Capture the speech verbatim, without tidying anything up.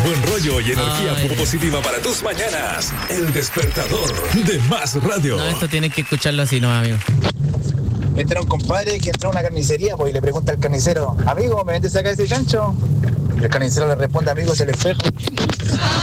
buen rollo y energía Ay. positiva para tus mañanas. El despertador de Más Radio. No, esto tienes que escucharlo así, no, amigo. Entra un compadre que entra a una carnicería, pues, y le pregunta al carnicero, amigo, ¿me vendes acá ese chancho? Y el carnicero le responde, amigo, es el espejo.